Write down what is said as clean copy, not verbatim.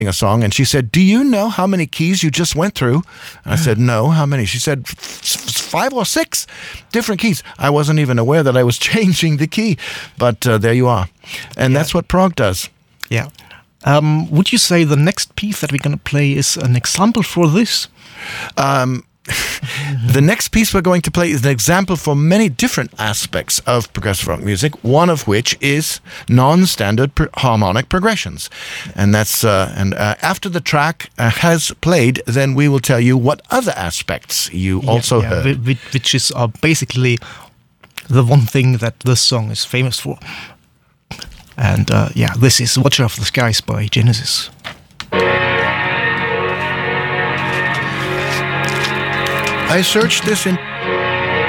a song, and she said, "Do you know how many keys you just went through?" I said, "No, how many?" She said, 5 or 6 different keys. I wasn't even aware that I was changing the key, but there you are. And that's what prog does. Yeah. Would you say the next piece that we're going to play is an example for this? The next piece we're going to play is an example for many different aspects of progressive rock music, one of which is non-standard harmonic progressions. And that's after the track has played, then we will tell you what other aspects you also heard. Which is basically the one thing that this song is famous for. And this is Watcher of the Skies by Genesis. I searched this in